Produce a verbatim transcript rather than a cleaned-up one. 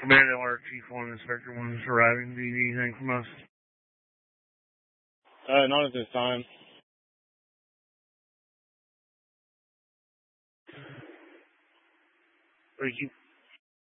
Command Alert, Chief one, Inspector one is arriving. Do you need anything from us? Uh, not at this time. Thank you.